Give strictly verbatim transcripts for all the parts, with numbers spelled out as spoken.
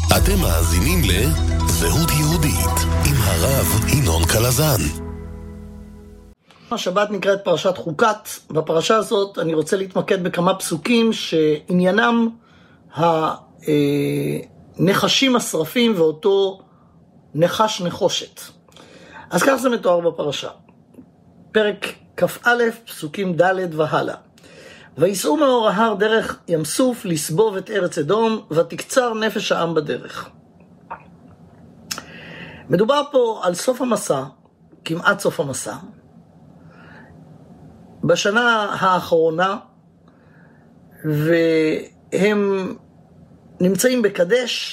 אתם מאזינים לזהות יהודית עם הרב ינון קלזן. השבת נקראת פרשת חוקת. בפרשה הזאת אני רוצה להתמקד בכמה פסוקים שעניינם הנחשים השרפים ואותו נחש נחושת. אז כך זה מתואר בפרשה. פרק כ"א, פסוקים ד' והלאה. ויסעו מאור ההר דרך ים סוף לסבוב את ארץ אדום, ותקצר נפש העם בדרך. מדובר פה על סוף המסע, כמעט סוף המסע. בשנה האחרונה, והם נמצאים בקדש,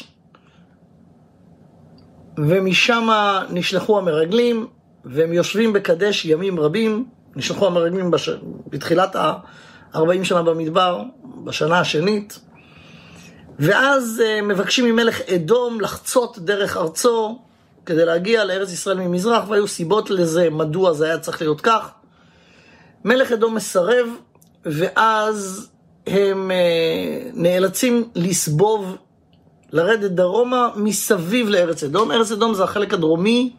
ומשם נשלחו המרגלים, והם יושבים בקדש ימים רבים. נשלחו המרגלים בש... בתחילת ה-ארבעים שנה במדבר, בשנה השנית, ואז מבקשים ממלך אדום לחצות דרך ארצו, כדי להגיע לארץ ישראל ממזרח, והיו סיבות לזה, מדוע זה היה צריך להיות כך. מלך אדום מסרב, ואז הם נאלצים לסבוב, לרדת דרומה מסביב לארץ אדום. ארץ אדום זה החלק הדרומי,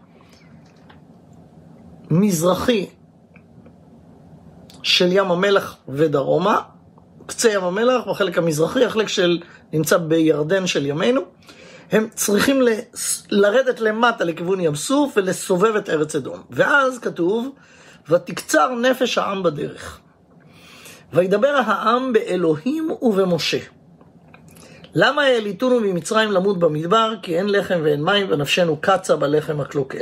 מזרחי של ים המלח ודרומה, קצה ים המלח בחלק המזרחי, החלק של נמצא בירדן של ימינו. הם צריכים ל, לרדת למטה לכיוון ים סוף ולסובב את ארץ אדום. ואז כתוב, ותקצר נפש העם בדרך. וידבר העם באלוהים ובמשה. למה העליתונו ממצרים למות במדבר? כי אין לחם ואין מים ונפשנו קצה בלחם הקלוקל.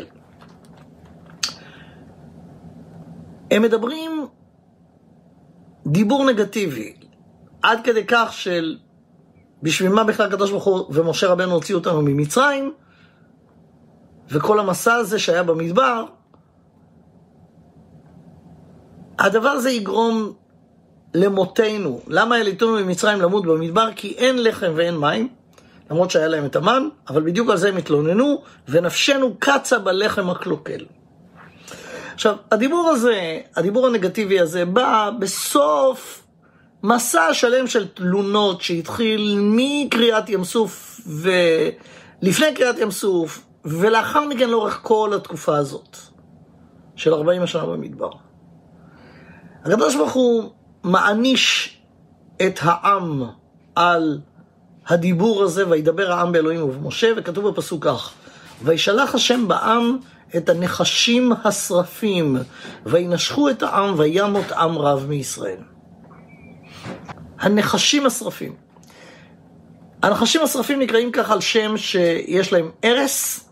הם מדברים דיבור נגטיבי, עד כדי כך של בשביל מה בכלל הקדוש ברוך הוא ומשה רבנו הוציאו אותנו ממצרים, וכל המסע הזה שהיה במדבר, הדבר הזה יגרום למותנו. למה העליתונו ממצרים למות במדבר? כי אין לחם ואין מים, למרות שהיה להם את המן, אבל בדיוק על זה הם התלוננו, ונפשנו קצה בלחם הקלוקל. עכשיו, הדיבור הזה, הדיבור הנגטיבי הזה, בא בסוף מסע שלם של תלונות שהתחיל מקריאת ים סוף ולפני קריאת ים סוף, ולאחר מכן לאורך כל התקופה הזאת של ארבעים השנה במדבר. הקדוש ברוך הוא מעניש את העם על הדיבור הזה, וידבר העם באלוהים ובמשה, וכתוב בפסוק כך, וישלח השם בעם את הנחשים השרפים, וינשכו את העם, וימות עם רב מישראל. הנחשים השרפים. הנחשים השרפים נקראים כך על שם שיש להם ערס,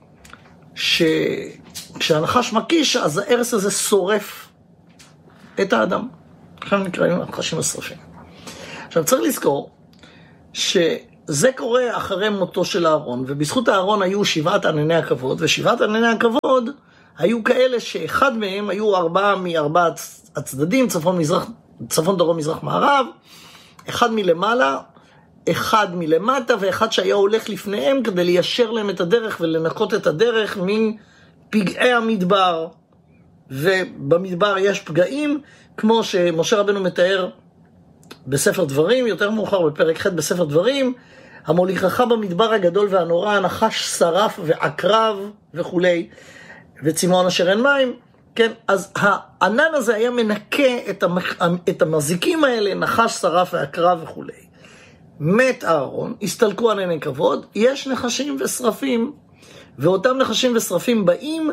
שכשהנחש מקיש, אז הערס הזה שורף את האדם. לכן נקראים הנחשים השרפים. עכשיו צריך לזכור, שזה קורה אחרי מותו של אהרון, ובזכות אהרון היו שבעת ענני הכבוד, ושבעת ענני הכבוד היו כאלה שאחד מהם היו ארבעה מארבעת הצדדים, צפון, מזרח, צפון דרום מזרח מערב, אחד מלמעלה, אחד מלמטה, ואחד שהיה הולך לפניהם כדי ליישר להם את הדרך ולנקות את הדרך מפגעי המדבר. ובמדבר יש פגעים, כמו שמשה רבנו מתאר בספר דברים, יותר מאוחר בפרק ח' בספר דברים, המוליכך במדבר הגדול והנורא, הנחש שרף ועקרב וכולי, וצימון אשר אין מים. כן, אז הענן הזה היה מנקה את, המח... את המזיקים האלה, נחש שרף ועקרב וכולי. מת אהרון, הסתלקו ענני כבוד, יש נחשים ושרפים, ואותם נחשים ושרפים באים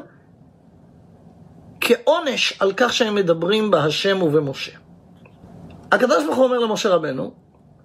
כעונש על כך שהם מדברים בהשם ובמשה. הקדוש ברוך הוא אומר למשה רבנו,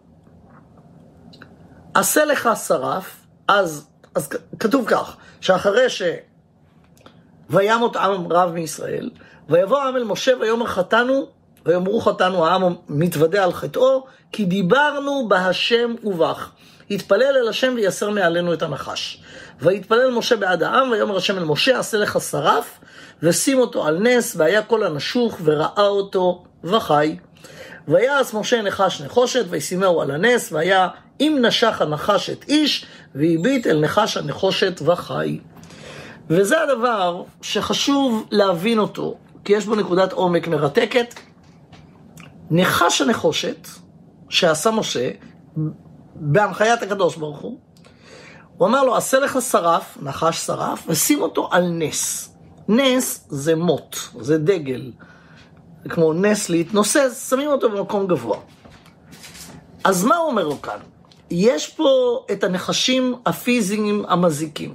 עשה לך שרף, אז, אז כתוב כך, שאחרי ש... וימות עם רב מישראל, ויבוא העם אל משה ויאמר חטאנו, ויאמרו חטאנו, העם מתוודה על חטאו, כי דיברנו בהשם ובך. התפלל אל השם ויסר מעלינו את הנחש. ויתפלל משה בעד העם, ויאמר השם אל משה, עשה לך שרף, ושים אותו על נס, והיה כל הנשוך וראה אותו וחי. ויעש משה נחש נחושת, וישימהו על הנס, והיה אם נשך הנחש את איש, והביט אל נחש הנחושת וחי. וזה הדבר שחשוב להבין אותו, כי יש בו נקודת עומק מרתקת. נחש הנחושת שעשה משה, בהנחיית הקדוש ברוך הוא, הוא אמר לו, עשה לך שרף, נחש שרף, ושים אותו על נס. נס זה מוט, זה דגל. זה כמו נס להתנוסס, שמים אותו במקום גבוה. אז מה הוא אומר לו כאן? יש פה את הנחשים הפיזיים המזיקים.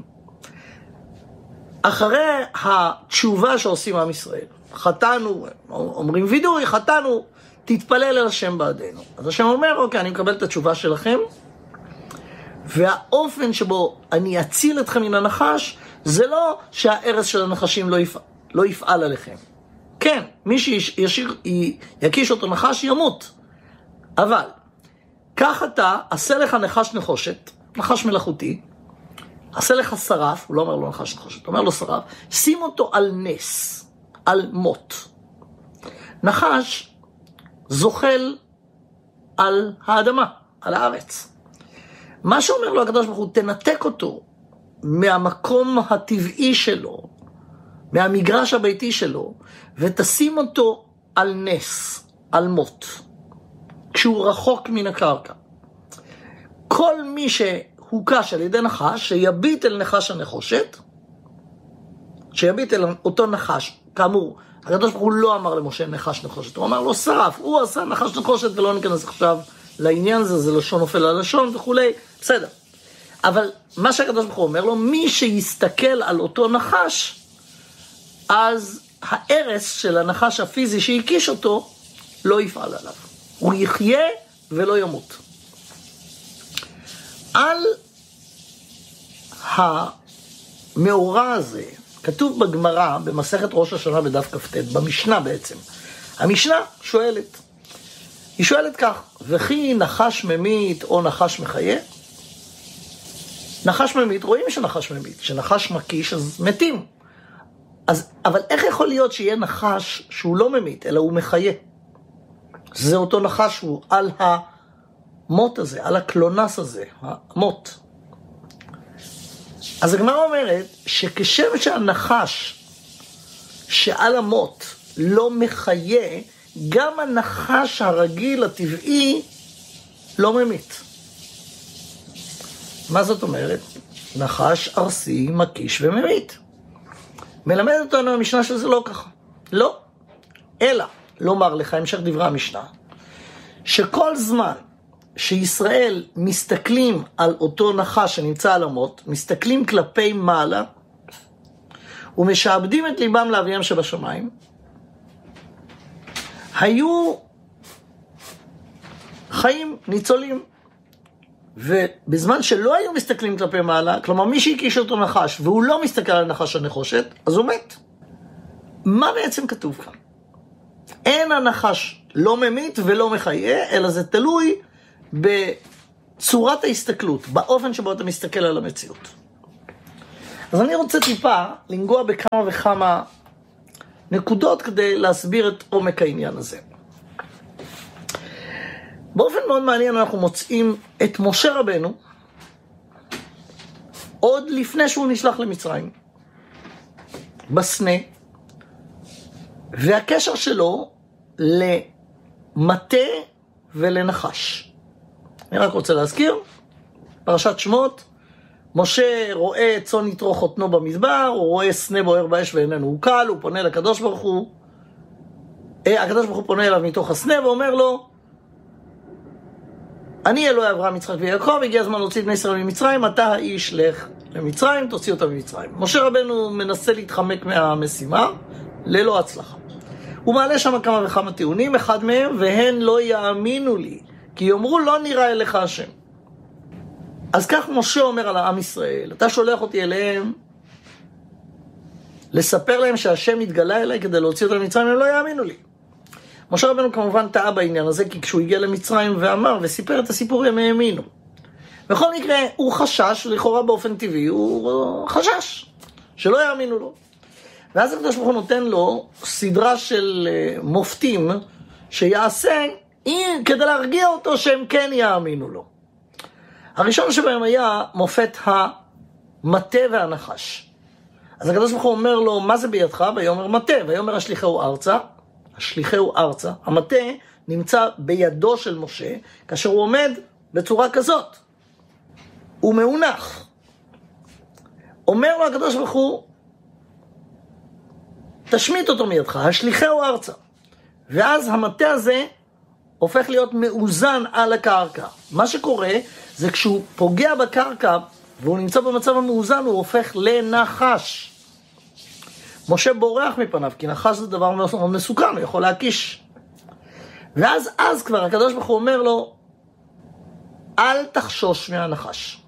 אחרי התשובה שעושים עם ישראל, חטאנו, אומרים וידוי, חטאנו, תתפלל אל השם בעדנו. אז השם אומר, אוקיי, אני מקבל את התשובה שלכם, והאופן שבו אני אציל אתכם מן הנחש, זה לא שהארץ של הנחשים לא יפעל, לא יפעל עליכם. כן, מי שיקיש אותו נחש ימות. אבל, כך אתה, עשה לך נחש נחושת, נחש מלאכותי, עשה לך שרף, הוא לא אומר לו נחש נחושת, הוא אומר לו שרף, שים אותו על נס, על מוט. נחש זוחל על האדמה, על הארץ. מה שאומר לו הקדוש ברוך הוא, תנתק אותו מהמקום הטבעי שלו, מהמגרש הביתי שלו, ותשים אותו על נס, על מוט, כשהוא רחוק מן הקרקע. כל מי שהוקש על ידי נחש, שיביט אל נחש הנחושת, שיביט אל אותו נחש, כאמור, הקדוש ברוך הוא לא אמר למשה נחש נחושת, הוא אמר לו שרף, הוא עשה נחש נחושת, ולא ניכנס עכשיו לעניין הזה, זה לשון נופל על לשון וכולי, בסדר. אבל מה שהקדוש ברוך הוא אומר לו, מי שיסתכל על אותו נחש, אז הארס של הנחש הפיזי שהקיש אותו, לא יפעל עליו. הוא יחיה ולא ימות. על המאורע הזה, כתוב בגמרא, במסכת ראש השנה בדף כ"ט, במשנה בעצם. המשנה שואלת, היא שואלת כך, וכי נחש ממית או נחש מחיה? נחש ממית, רואים שנחש ממית, שנחש מקיש אז מתים. אז, אבל איך יכול להיות שיהיה נחש שהוא לא ממית, אלא הוא מחיה? זה אותו נחש שהוא על המוט הזה, על הקלונס הזה, המוט. אז הגמרא אומרת שכשם שהנחש שעל המוט לא מחיה, גם הנחש הרגיל הטבעי לא ממית. מה זאת אומרת? נחש ארסי, מקיש וממית. מלמד אותנו המשנה שזה לא ככה. לא. אלא, לומר לך, המשך דברי המשנה, שכל זמן שישראל מסתכלים על אותו נחש שנמצא על המוט, מסתכלים כלפי מעלה, ומשעבדים את ליבם לאביהם שבשמיים, היו חיים, ניצולים. ובזמן שלא היו מסתכלים כלפי מעלה, כלומר מי שהקיש אותו נחש, והוא לא מסתכל על נחש הנחושת, אז הוא מת. מה בעצם כתוב כאן? אין הנחש לא ממית ולא מחיה, אלא זה תלוי בצורת ההסתכלות, באופן שבו אתה מסתכל על המציאות. אז אני רוצה טיפה לנגוע בכמה וכמה נקודות כדי להסביר את עומק העניין הזה. באופן מאוד מעניין אנחנו מוצאים את משה רבנו עוד לפני שהוא נשלח למצרים, בסנה, והקשר שלו למטה ולנחש. אני רק רוצה להזכיר, פרשת שמות, משה רואה צאן יטרוך חותנו במדבר, הוא רואה סנה בוער באש ואיננו הוא קל, הוא פונה לקדוש ברוך הוא, הקדוש ברוך הוא פונה אליו מתוך הסנה ואומר לו, אני אלוהי אברהם, יצחק ויעקב, הגיע הזמן להוציא את בני ישראל ממצרים, אתה האיש לך למצרים, תוציא אותם ממצרים. משה רבנו מנסה להתחמק מהמשימה, ללא הצלחה. הוא מעלה שם כמה וכמה טיעונים, אחד מהם, והן לא יאמינו לי, כי יאמרו לא נראה אליך השם. אז כך משה אומר על העם ישראל, אתה שולח אותי אליהם, לספר להם שהשם התגלה אליי כדי להוציא אותם ממצרים, הם לא יאמינו לי. משה רבנו כמובן טעה בעניין הזה, כי כשהוא הגיע למצרים ואמר וסיפר את הסיפור, הם האמינו. בכל מקרה, הוא חשש, לכאורה באופן טבעי, הוא חשש, שלא יאמינו לו. ואז הקדוש ברוך הוא נותן לו סדרה של מופתים, שיעשה כדי להרגיע אותו שהם כן יאמינו לו. הראשון שבהם היה מופת המטה והנחש. אז הקדוש ברוך הוא אומר לו, מה זה בידך? ויאמר מטה, ויאמר השליחהו ארצה, השליחהו ארצה, המטה נמצא בידו של משה, כאשר הוא עומד בצורה כזאת. הוא מאונח, אומר לו הקדוש ברוך הוא, תשמיט אותו מידך, השליחהו ארצה. ואז המטה הזה הופך להיות מאוזן על הקרקע. מה שקורה זה כשהוא פוגע בקרקע והוא נמצא במצב המאוזן, הוא הופך לנחש. משה בורח מפניו, כי נחש זה דבר מאוד מסוכן, הוא יכול להקיש. ואז אז כבר הקדוש ברוך הוא אומר לו, אל תחשוש מהנחש.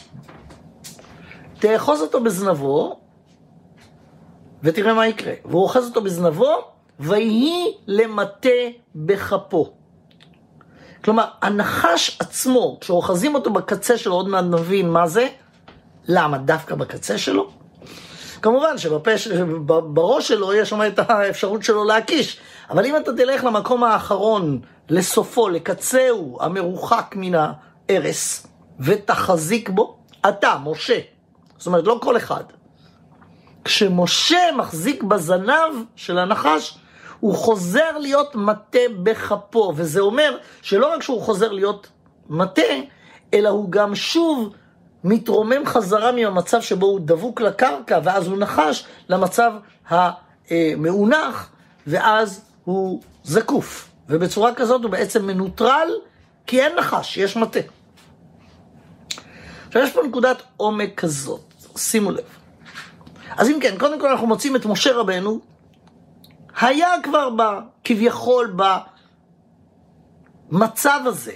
תאחוז אותו בזנבו, ותראה מה יקרה. והוא אוחז אותו בזנבו, ויהי למטה בכפו. כלומר, הנחש עצמו, כשאוחזים אותו בקצה שלו, עוד מעט נבין מה זה, למה דווקא בקצה שלו? כמובן שבראש שלו יש שם את האפשרות שלו להקיש, אבל אם אתה תלך למקום האחרון, לסופו, לקצהו, המרוחק מן הארס, ותחזיק בו, אתה, משה, זאת אומרת לא כל אחד, כשמשה מחזיק בזנב של הנחש, הוא חוזר להיות מטה בכפו, וזה אומר שלא רק שהוא חוזר להיות מטה, אלא הוא גם שוב מתרומם חזרה מהמצב שבו הוא דבוק לקרקע, ואז הוא נחש למצב המאונח, ואז הוא זקוף. ובצורה כזאת הוא בעצם מנוטרל, כי אין נחש, יש מטה. עכשיו יש פה נקודת עומק כזאת, שימו לב. אז אם כן, קודם כל אנחנו מוצאים את משה רבנו, היה כבר בה, כביכול במצב הזה,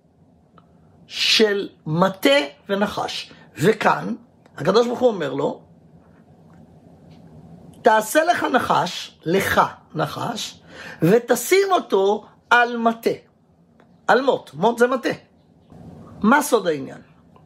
של מטה ונחש. וכאן, הקדוש ברוך הוא אומר לו, תעשה לך נחש, לך נחש, ותשים אותו על מטה. על מות, מות זה מטה. מה סוד העניין?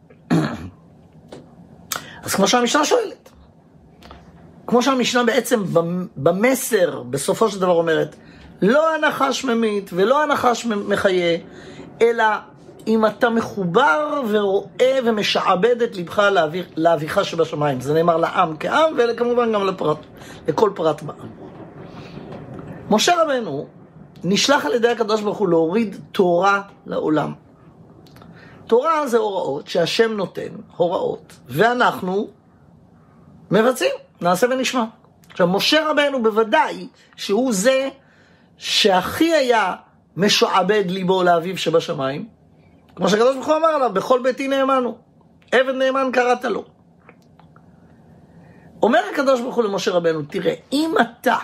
אז כמו שהמשנה שואלת, כמו שהמשנה בעצם במסר, בסופו של דבר אומרת, לא הנחש ממית ולא הנחש מחיה, אלא אם אתה מחובר ורואה ומשעבד את לבך לאביך שבשמיים. זה נאמר לעם כעם, וכמובן גם לפרט, לכל פרט בעם. משה רבנו נשלח על ידי הקדוש ברוך הוא להוריד תורה לעולם. תורה זה הוראות שהשם נותן, הוראות, ואנחנו מבצעים, נעשה ונשמע. עכשיו, משה רבנו בוודאי שהוא זה שהכי היה משועבד ליבו לאביו שבשמיים, כמו שהקדוש ברוך הוא אמר עליו, בכל ביתי נאמנו, עבד נאמן קראת לו. אומר הקדוש ברוך הוא למשה רבנו, תראה, אם אתה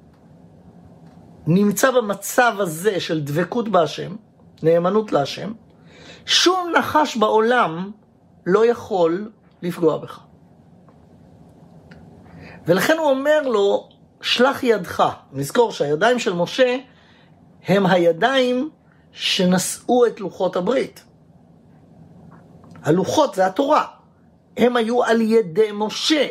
נמצא במצב הזה של דבקות בהשם, נאמנות להשם, שום נחש בעולם לא יכול לפגוע בך. ולכן הוא אומר לו, שלח ידך. נזכור שהידיים של משה הם הידיים שנשאו את לוחות הברית. הלוחות זה התורה. הם היו על ידי משה.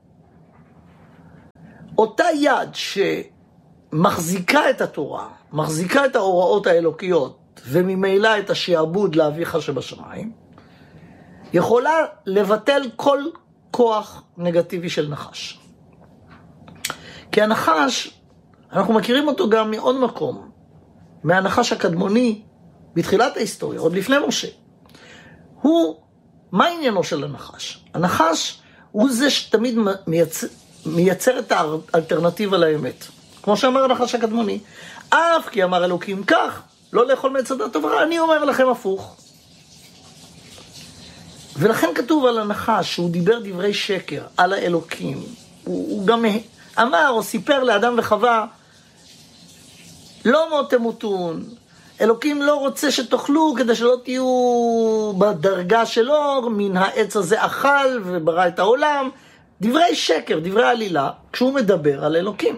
אותה יד שמחזיקה את התורה, מחזיקה את ההוראות האלוקיות, וממילא את השעבוד לאביך שבשמיים, יכולה לבטל כל כוח נגטיבי של נחש. כי הנחש, אנחנו מכירים אותו גם מעוד מקום, מהנחש הקדמוני, בתחילת ההיסטוריה, עוד לפני משה. הוא, מה עניינו של הנחש? הנחש הוא זה שתמיד מייצר, מייצר את האלטרנטיבה לאמת. כמו שאמר הנחש הקדמוני, אף כי אמר אלוקים כך, לא לאכול מעץ הדת טובה, אני אומר לכם הפוך. ולכן כתוב על הנחש שהוא דיבר דברי שקר על האלוקים. הוא, הוא גם אמר או סיפר לאדם וחווה, לא מות תמותון, אלוקים לא רוצה שתאכלו כדי שלא תהיו בדרגה שלו, מן העץ הזה אכל וברא את העולם. דברי שקר, דברי עלילה, כשהוא מדבר על אלוקים.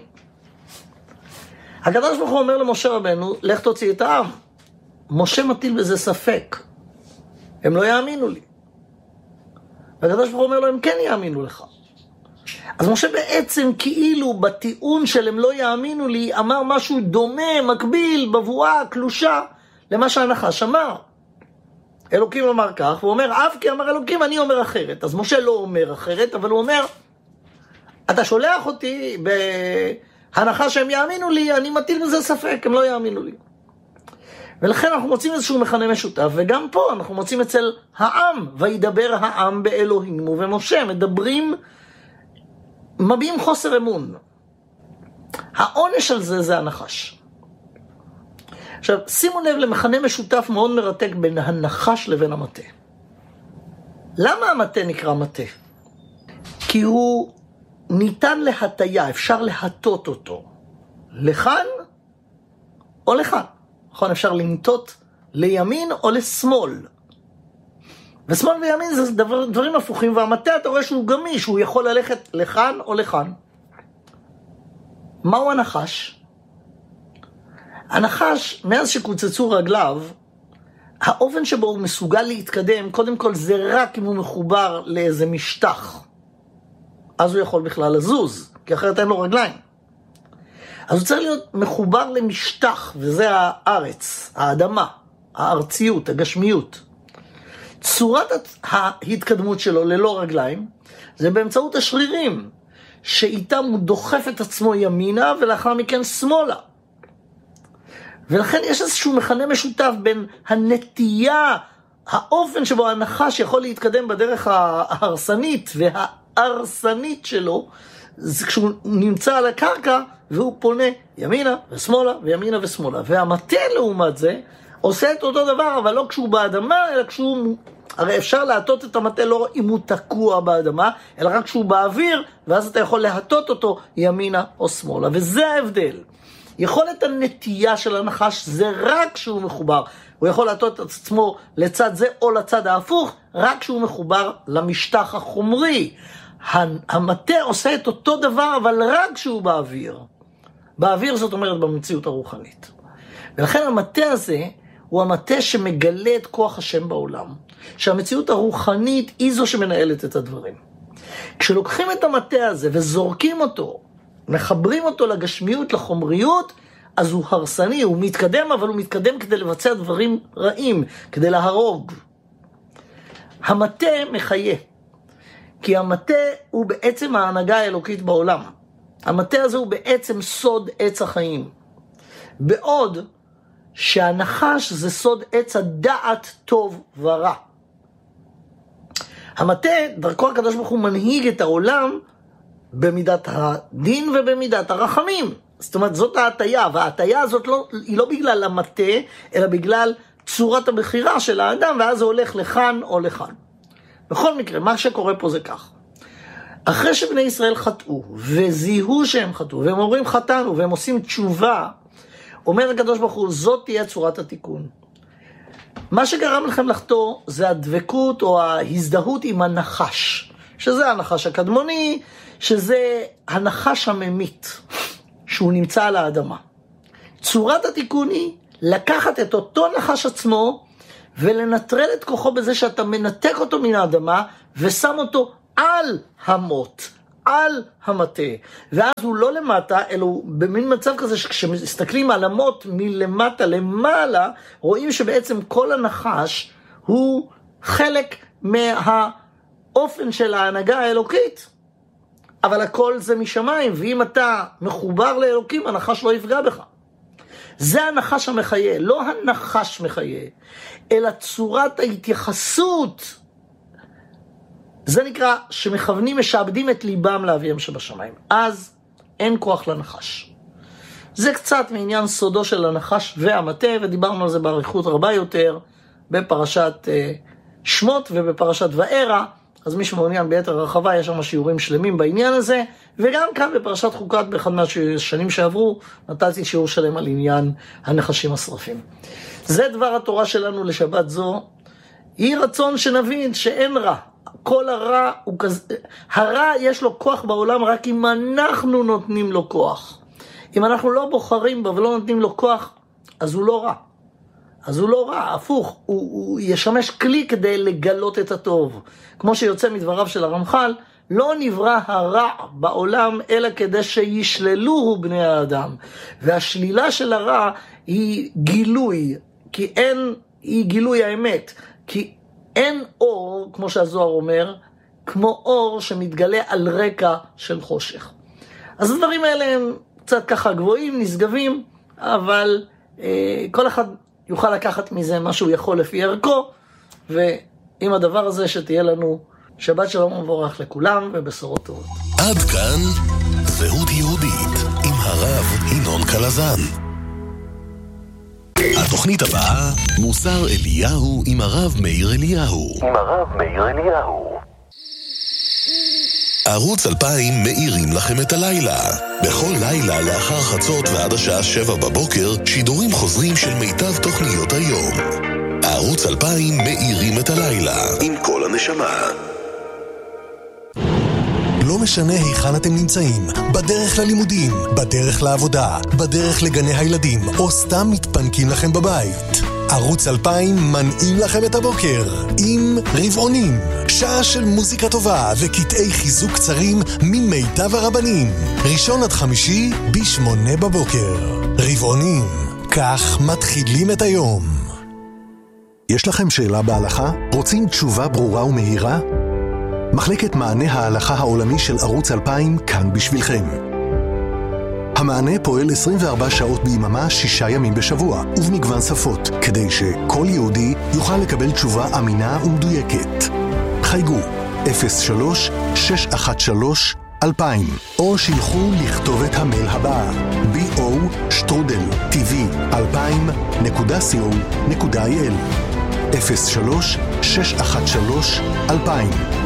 הקדוש ברוך הוא אומר למשה רבנו, לך תוציא את העם. משה מטיל בזה ספק. הם לא יאמינו לי. והקדוש ברוך הוא אומר לו, הם כן יאמינו לך. אז משה בעצם כאילו בטיעון של הם לא יאמינו לי, אמר משהו דומה, מקביל, בבואה, קלושה, למה שהנחש אמר. אלוקים אמר כך, והוא אומר, אף כי אמר אלוקים, אני אומר אחרת. אז משה לא אומר אחרת, אבל הוא אומר, אתה שולח אותי בהנחה שהם יאמינו לי, אני מטיל בזה ספק, הם לא יאמינו לי. ולכן אנחנו מוצאים איזשהו מכנה משותף, וגם פה אנחנו מוצאים אצל העם, וידבר העם באלוהים ובמשה, מדברים, מביעים חוסר אמון. העונש על זה זה הנחש. עכשיו, שימו לב למכנה משותף מאוד מרתק בין הנחש לבין המטה. למה המטה נקרא מטה? כי הוא ניתן להטיה, אפשר להטות אותו. לכאן או לכאן. נכון, אפשר לנטות לימין או לשמאל. ושמאל וימין זה דבר, דברים הפוכים, והמטה אתה רואה שהוא גמיש, הוא יכול ללכת לכאן או לכאן. מהו הנחש? הנחש, מאז שקוצצו רגליו, האופן שבו הוא מסוגל להתקדם, קודם כל זה רק אם הוא מחובר לאיזה משטח. אז הוא יכול בכלל לזוז, כי אחרת אין לו רגליים. אז הוא צריך להיות מחובר למשטח, וזה הארץ, האדמה, הארציות, הגשמיות. צורת ההתקדמות שלו ללא רגליים, זה באמצעות השרירים, שאיתם הוא דוחף את עצמו ימינה, ולאחר מכן שמאלה. ולכן יש איזשהו מכנה משותף בין הנטייה, האופן שבו הנחש יכול להתקדם בדרך ההרסנית וההרסנית שלו, זה כשהוא נמצא על הקרקע והוא פונה ימינה ושמאלה וימינה ושמאלה. והמטה לעומת זה עושה את אותו דבר, אבל לא כשהוא באדמה, אלא כשהוא... הרי אפשר להטות את המטה לא אם הוא תקוע באדמה, אלא רק כשהוא באוויר, ואז אתה יכול להטות אותו ימינה או שמאלה. וזה ההבדל. יכולת הנטייה של הנחש זה רק כשהוא מחובר. הוא יכול להטות את עצמו לצד זה או לצד ההפוך, רק כשהוא מחובר למשטח החומרי. המטה עושה את אותו דבר, אבל רק כשהוא באוויר. באוויר זאת אומרת במציאות הרוחנית. ולכן המטה הזה הוא המטה שמגלה את כוח השם בעולם. שהמציאות הרוחנית היא זו שמנהלת את הדברים. כשלוקחים את המטה הזה וזורקים אותו, מחברים אותו לגשמיות, לחומריות, אז הוא הרסני, הוא מתקדם, אבל הוא מתקדם כדי לבצע דברים רעים, כדי להרוג. המטה מחיה, כי המטה הוא בעצם ההנהגה האלוקית בעולם. המטה הזה הוא בעצם סוד עץ החיים. בעוד שהנחש זה סוד עץ הדעת טוב ורע. המטה, דרכו הקדוש ברוך הוא מנהיג את העולם, במידת הדין ובמידת הרחמים. זאת אומרת, זאת ההטיה, וההטיה הזאת לא, היא לא בגלל המטה, אלא בגלל צורת הבחירה של האדם, ואז זה הולך לכאן או לכאן. בכל מקרה, מה שקורה פה זה כך. אחרי שבני ישראל חטאו, וזיהו שהם חטאו, והם אומרים חטאנו, והם עושים תשובה, אומר הקדוש ברוך הוא, זאת תהיה צורת התיקון. מה שגרם לכם לחטוא, זה הדבקות או ההזדהות עם הנחש, שזה הנחש הקדמוני, שזה הנחש הממית, שהוא נמצא על האדמה. צורת התיקון היא לקחת את אותו נחש עצמו, ולנטרל את כוחו בזה שאתה מנתק אותו מן האדמה, ושם אותו על המות, על המטה. ואז הוא לא למטה, אלא הוא במין מצב כזה שכשמסתכלים על המות מלמטה למעלה, רואים שבעצם כל הנחש הוא חלק מהאופן של ההנהגה האלוקית. אבל הכל זה משמיים, ואם אתה מחובר לאלוקים, הנחש לא יפגע בך. זה הנחש המחיה, לא הנחש מחיה, אלא צורת ההתייחסות. זה נקרא שמכוונים, משעבדים את ליבם לאביהם שבשמיים. אז אין כוח לנחש. זה קצת מעניין סודו של הנחש והמטה, ודיברנו על זה באריכות רבה יותר, בפרשת שמות ובפרשת וערה. אז מי שמעוניין ביתר הרחבה, יש שם שיעורים שלמים בעניין הזה, וגם כאן בפרשת חוקת, באחד מהשנים שעברו, נתתי שיעור שלם על עניין הנחשים השרפים. זה דבר התורה שלנו לשבת זו. היא רצון שנבין שאין רע. כל הרע הוא כזה, הרע יש לו כוח בעולם רק אם אנחנו נותנים לו כוח. אם אנחנו לא בוחרים בו ולא נותנים לו כוח, אז הוא לא רע. אז הוא לא רע, הפוך, הוא, הוא ישמש כלי כדי לגלות את הטוב. כמו שיוצא מדבריו של הרמח"ל, לא נברא הרע בעולם אלא כדי שישללוהו בני האדם. והשלילה של הרע היא גילוי, כי אין, היא גילוי האמת. כי אין אור, כמו שהזוהר אומר, כמו אור שמתגלה על רקע של חושך. אז הדברים האלה הם קצת ככה גבוהים, נשגבים, אבל אה, כל אחד יוכל לקחת מזה מה שהוא יכול לפי ערכו, ועם הדבר הזה שתהיה לנו שבת שלום ומבורך לכולם ובשורות טובות. עד כאן זהות יהודית עם הרב ינון קלזן. התוכנית הבאה, מוסר אליהו עם הרב מאיר אליהו. עם הרב מאיר אליהו. ערוץ אלפיים מאירים לכם את הלילה. בכל לילה לאחר חצות ועד השעה שבע בבוקר, שידורים חוזרים של מיטב תוכניות היום. ערוץ אלפיים מאירים את הלילה עם כל הנשמה. לא משנה היכן אתם נמצאים, בדרך ללימודים, בדרך לעבודה, בדרך לגני הילדים, או סתם מתפנקים לכם בבית. ערוץ אלפיים מנעים לכם את הבוקר עם רבעונים, שעה של מוזיקה טובה וקטעי חיזוק קצרים ממיטב הרבנים. ראשון עד חמישי בשמונה בבוקר. רבעונים, כך מתחילים את היום. יש לכם שאלה בהלכה? רוצים תשובה ברורה ומהירה? מחלקת מענה ההלכה העולמי של ערוץ אלפיים כאן בשבילכם. המענה פועל עשרים וארבע שעות ביממה, שישה ימים בשבוע, ובמגוון שפות, כדי שכל יהודי יוכל לקבל תשובה אמינה ומדויקת. חייגו אפס שלוש שש אחת שלוש אלפיים, או שילחו לכתוב את המייל הבא בי או שטרודל טי וי אלפיים נקודה סי או נקודה איי אל אפס שלוש שש אחת שלוש אלפיים.